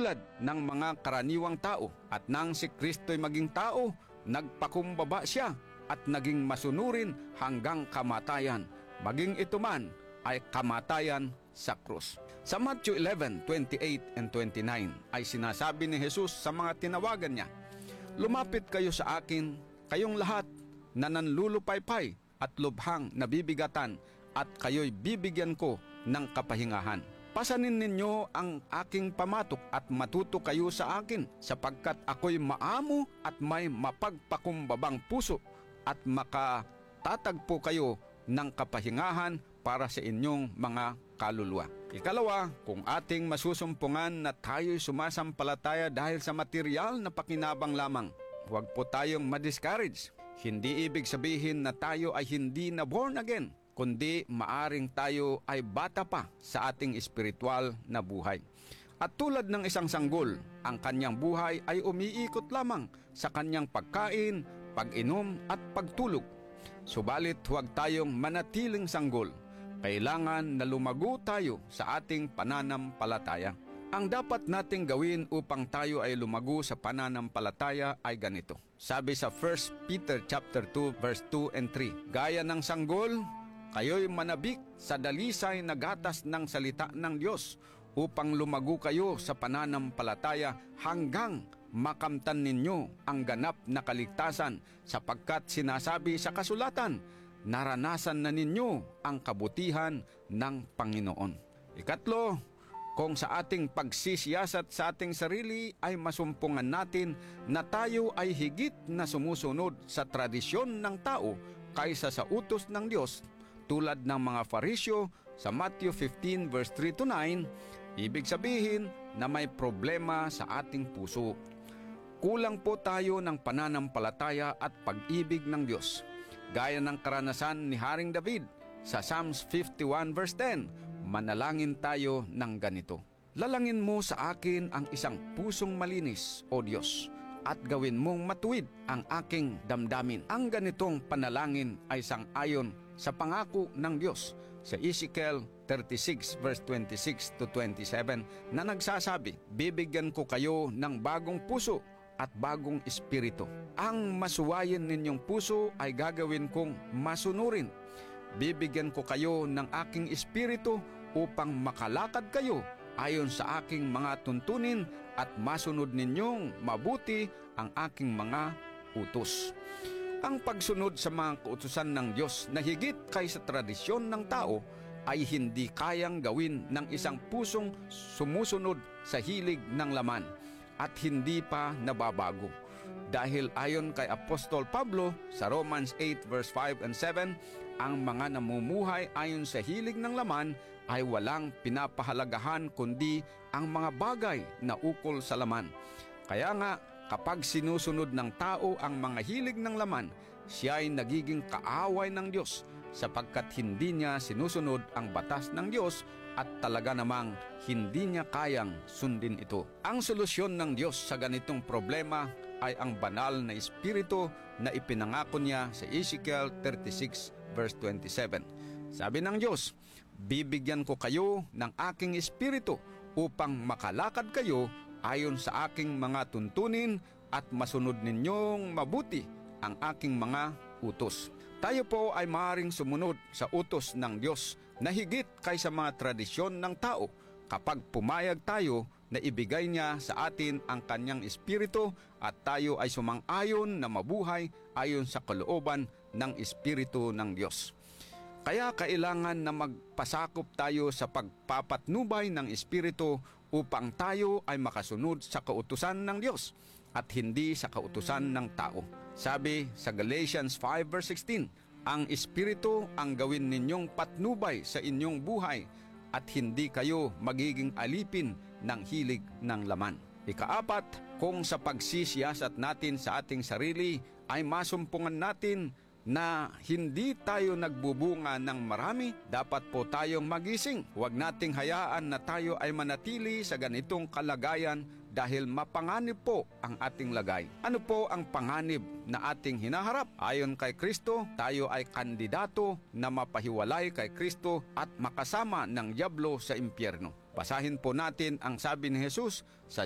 tulad ng mga karaniwang tao. At nang si Kristo'y maging tao, nagpakumbaba siya at naging masunurin hanggang kamatayan. Maging ito man ay kamatayan sa krus. Sa Matthew 11:28 and 29 ay sinasabi ni Jesus sa mga tinawagan niya, "Lumapit kayo sa akin, kayong lahat na nanlulupaypay at lubhang nabibigatan, at kayo'y bibigyan ko ng kapahingahan. Pasanin ninyo ang aking pamatok at matuto kayo sa akin, sapagkat ako'y maamo at may mapagpakumbabang puso, at makatatagpo kayo ng kapahingahan para sa inyong mga kaluluwa." Ikalawa, kung ating masusumpungan na tayo'y sumasampalataya dahil sa material na pakinabang lamang, huwag po tayong ma-discourage. Hindi ibig sabihin na tayo ay hindi na born again, kundi maaring tayo ay bata pa sa ating espiritual na buhay. At tulad ng isang sanggol, ang kanyang buhay ay umiikot lamang sa kanyang pagkain, pag-inom at pagtulog. Subalit huwag tayong manatiling sanggol. Kailangan na lumago tayo sa ating pananampalataya. Ang dapat nating gawin upang tayo ay lumago sa pananampalataya ay ganito. Sabi sa 1 Peter chapter 2 verse 2 and 3, "Gaya ng sanggol, kayo'y manabik sa dalisay na gatas ng salita ng Diyos upang lumago kayo sa pananampalataya hanggang makamtan ninyo ang ganap na kaligtasan, sapagkat sinasabi sa kasulatan, naranasan na ninyo ang kabutihan ng Panginoon." Ikatlo, kung sa ating pagsisiyasat sa ating sarili ay masumpungan natin na tayo ay higit na sumusunod sa tradisyon ng tao kaysa sa utos ng Diyos, tulad ng mga Fariseo sa Matthew 15 verse 3 to 9, ibig sabihin na may problema sa ating puso. Kulang po tayo ng pananampalataya at pag-ibig ng Diyos. Gaya ng karanasan ni Haring David sa Psalms 51 verse 10, manalangin tayo ng ganito, "Lalangin mo sa akin ang isang pusong malinis, O Diyos, at gawin mong matuwid ang aking damdamin." Ang ganitong panalangin ay sang-ayon sa pangako ng Diyos sa Ezekiel 36 verse 26 to 27 na nagsasabi, "Bibigyan ko kayo ng bagong puso at bagong espiritu. Ang masuwayin ninyong puso ay gagawin kong masunurin. Bibigyan ko kayo ng aking espiritu upang makalakad kayo ayon sa aking mga tuntunin at masunod ninyong mabuti ang aking mga utos." Ang pagsunod sa mga kautusan ng Diyos na higit kaysa tradisyon ng tao ay hindi kayang gawin ng isang pusong sumusunod sa hilig ng laman at hindi pa nababago. Dahil ayon kay Apostol Pablo sa Romans 8 verse 5 and 7, ang mga namumuhay ayon sa hilig ng laman ay walang pinapahalagahan kundi ang mga bagay na ukol sa laman. Kaya nga, kapag sinusunod ng tao ang mga hilig ng laman, siya ay nagiging kaaway ng Diyos, sapagkat hindi niya sinusunod ang batas ng Diyos at talaga namang hindi niya kayang sundin ito. Ang solusyon ng Diyos sa ganitong problema ay ang banal na espiritu na ipinangako niya sa Ezekiel 36 verse 27. Sabi ng Diyos, "Bibigyan ko kayo ng aking espiritu upang makalakad kayo ayon sa aking mga tuntunin at masunod ninyong mabuti ang aking mga utos." Tayo po ay maaaring sumunod sa utos ng Diyos na higit kaysa mga tradisyon ng tao kapag pumayag tayo na ibigay niya sa atin ang kanyang espiritu at tayo ay sumang-ayon na mabuhay ayon sa kalooban ng espiritu ng Diyos. Kaya kailangan na magpasakop tayo sa pagpapatnubay ng espiritu upang tayo ay makasunod sa kautusan ng Diyos at hindi sa kautusan ng tao. Sabi sa Galatians 5 verse 16, "Ang espiritu ang gawin ninyong patnubay sa inyong buhay at hindi kayo magiging alipin ng hilig ng laman." Ikaapat, kung sa pagsisiyasat natin sa ating sarili ay masumpungan natin na hindi tayo nagbubunga ng marami, dapat po tayong magising. Huwag nating hayaan na tayo ay manatili sa ganitong kalagayan dahil mapanganib po ang ating lagay. Ano po ang panganib na ating hinaharap? Ayon kay Kristo, tayo ay kandidato na mapahiwalay kay Kristo at makasama ng dyablo sa impyerno. Basahin po natin ang sabi ni Jesus sa